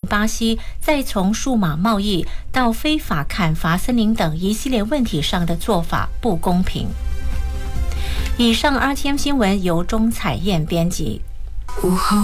巴西在从数码贸易到非法砍伐森林等一系列问题上的做法不公平。以上 RTM 新闻由钟彩燕编辑。